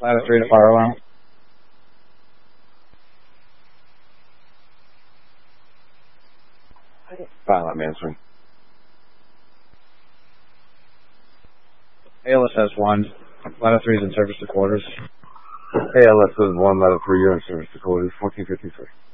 Ladder 3 to fire alarm. File, I'm answering. ALS has 1. Ladder 3 is in service to quarters. ALS is 1, Ladder 3, you're in service to quarters, 1453.